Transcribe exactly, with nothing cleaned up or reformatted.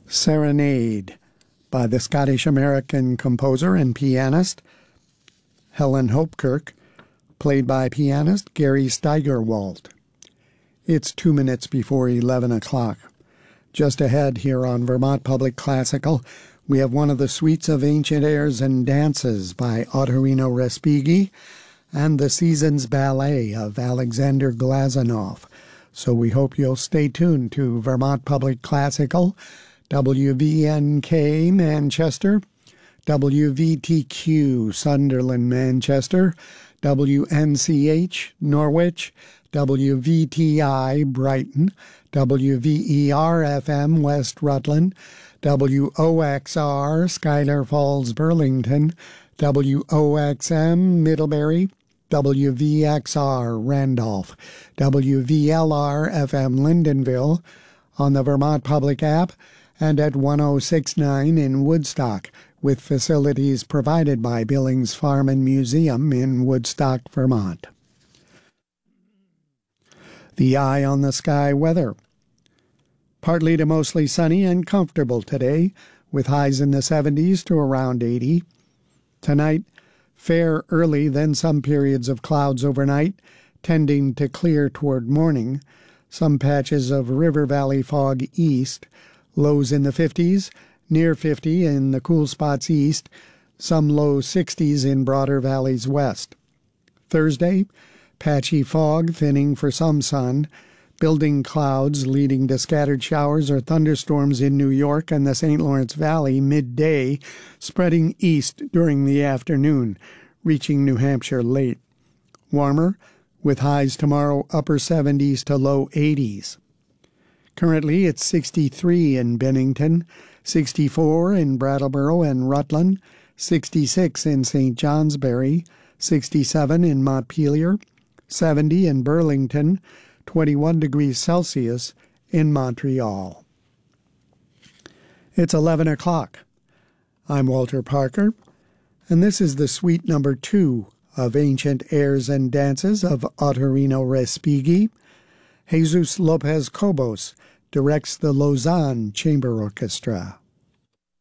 Serenade by the Scottish-American composer and pianist Helen Hopkirk, played by pianist Gary Steigerwald. It's two minutes before eleven o'clock. Just ahead here on Vermont Public Classical, we have one of the suites of ancient airs and dances by Ottorino Respighi and the Seasons Ballet of Alexander Glazunov. So we hope you'll stay tuned to Vermont Public Classical, W V N K Manchester, W V T Q Sunderland Manchester, W N C H Norwich, W V T I Brighton, W V E R F M West Rutland, W O X R Schuyler Falls Burlington, W O X M Middlebury, W V X R Randolph, W V L R F M Lyndonville, on the Vermont Public app, and at one oh six point nine in Woodstock, with facilities provided by Billings Farm and Museum in Woodstock, Vermont. The Eye on the Sky weather. Partly to mostly sunny and comfortable today, with highs in the seventies to around eighty. Tonight, fair early, then some periods of clouds overnight, tending to clear toward morning. Some patches of river valley fog east. Lows in the fifties, near fifty in the cool spots east, some low sixties in broader valleys west. Thursday, patchy fog thinning for some sun, building clouds leading to scattered showers or thunderstorms in New York and the Saint Lawrence Valley midday, spreading east during the afternoon, reaching New Hampshire late. Warmer, with highs tomorrow upper seventies to low eighties. Currently, it's sixty-three in Bennington, sixty-four in Brattleboro and Rutland, sixty-six in Saint Johnsbury, sixty-seven in Montpelier, seventy in Burlington, twenty-one degrees Celsius in Montreal. It's eleven o'clock. I'm Walter Parker, and this is the suite number two of Ancient Airs and Dances of Ottorino Respighi. Jesus Lopez Cobos directs the Lausanne Chamber Orchestra.